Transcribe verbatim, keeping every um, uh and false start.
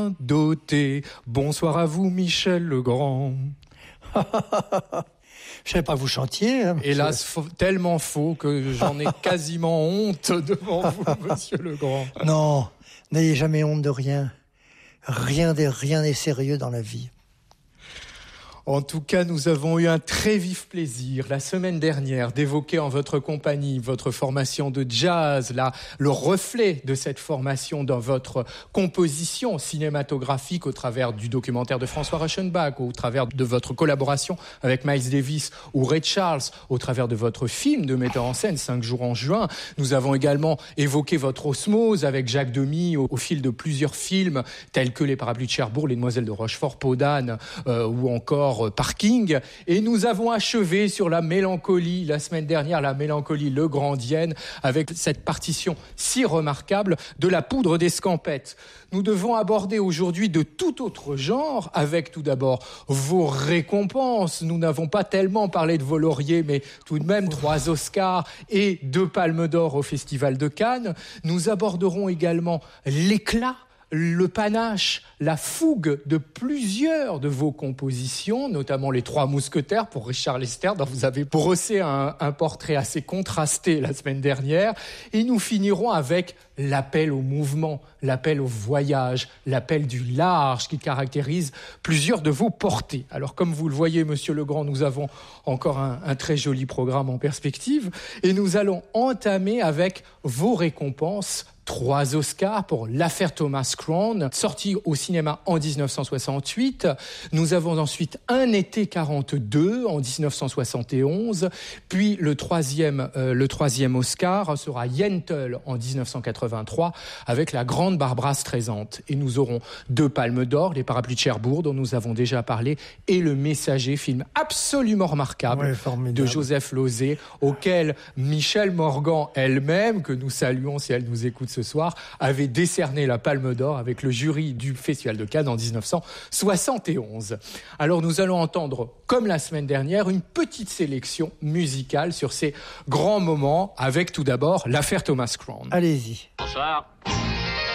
Doté. Bonsoir à vous, Michel Legrand. Je savais pas que vous chantiez. Hein, Hélas, faux, tellement faux que j'en ai quasiment honte devant vous, monsieur Legrand. Non, n'ayez jamais honte de rien. Rien n'est rien n'est sérieux dans la vie. En tout cas, nous avons eu un très vif plaisir la semaine dernière d'évoquer en votre compagnie votre formation de jazz, là, le reflet de cette formation dans votre composition cinématographique au travers du documentaire de François Reichenbach, au travers de votre collaboration avec Miles Davis ou Ray Charles, au travers de votre film de metteur en scène Cinq jours en juin. Nous avons également évoqué votre osmose avec Jacques Demy au, au fil de plusieurs films tels que Les Parapluies de Cherbourg, Les Demoiselles de Rochefort, Peau d'âne euh, ou encore Parking, et nous avons achevé sur la mélancolie la semaine dernière, la mélancolie legrandienne, avec cette partition si remarquable de La Poudre d'Escampette. Nous devons aborder aujourd'hui de tout autre genre, avec tout d'abord vos récompenses. Nous n'avons pas tellement parlé de vos lauriers, mais tout de même trois Oscars et deux Palmes d'Or au Festival de Cannes. Nous aborderons également l'éclat, le panache, la fougue de plusieurs de vos compositions, notamment Les Trois Mousquetaires pour Richard Lester, dont vous avez brossé un, un portrait assez contrasté la semaine dernière. Et nous finirons avec l'appel au mouvement, l'appel au voyage, l'appel du large qui caractérise plusieurs de vos portées. Alors, comme vous le voyez, monsieur Legrand, nous avons encore un, un très joli programme en perspective et nous allons entamer avec vos récompenses. Trois Oscars pour L'Affaire Thomas Crown, sorti au cinéma en dix-neuf cent soixante-huit. Nous avons ensuite Un été quarante-deux en dix-neuf cent soixante et onze. Puis le troisième, euh, le troisième Oscar sera Yentl en dix-neuf cent quatre-vingt-trois avec la grande Barbra Streisand. Et nous aurons deux Palmes d'Or, Les Parapluies de Cherbourg dont nous avons déjà parlé, et Le Messager, film absolument remarquable ouais, de Joseph Losey, auquel Michèle Morgan elle-même, que nous saluons si elle nous écoute ce soir, avait décerné la Palme d'Or avec le jury du Festival de Cannes en dix-neuf cent soixante et onze. Alors nous allons entendre, comme la semaine dernière, une petite sélection musicale sur ces grands moments, avec tout d'abord L'Affaire Thomas Crown. Allez-y. Bonsoir.